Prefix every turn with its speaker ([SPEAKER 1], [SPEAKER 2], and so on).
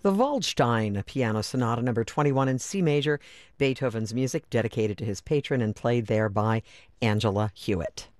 [SPEAKER 1] The Waldstein Piano Sonata Number 21 in C major, Beethoven's music dedicated to his patron and played there by Angela Hewitt.